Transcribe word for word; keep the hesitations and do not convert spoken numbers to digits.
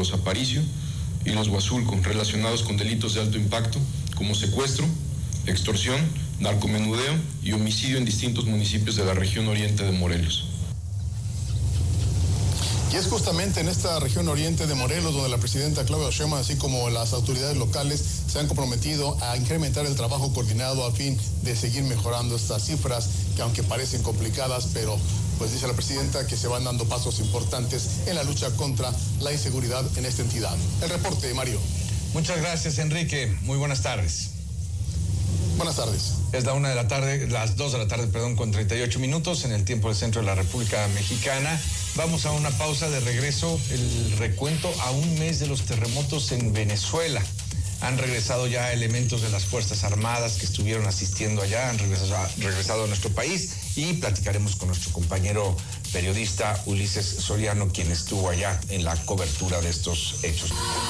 los Aparicio y los Huazulco, relacionados con delitos de alto impacto como secuestro, extorsión, narcomenudeo y homicidio en distintos municipios de la región oriente de Morelos. Y es justamente en esta región oriente de Morelos donde la presidenta Claudia Sheinbaum, así como las autoridades locales, se han comprometido a incrementar el trabajo coordinado a fin de seguir mejorando estas cifras que, aunque parecen complicadas, pero pues dice la presidenta que se van dando pasos importantes en la lucha contra la inseguridad en esta entidad. El reporte, Mario. Muchas gracias, Enrique. Muy buenas tardes. Buenas tardes. Es la una de la tarde, las dos de la tarde, perdón, con treinta y ocho minutos en el tiempo del centro de la República Mexicana. Vamos a una pausa. De regreso, el recuento a un mes de los terremotos en Venezuela. Han regresado ya elementos de las Fuerzas Armadas que estuvieron asistiendo allá, han regresado a, regresado a nuestro país y platicaremos con nuestro compañero periodista Ulises Soriano, quien estuvo allá en la cobertura de estos hechos.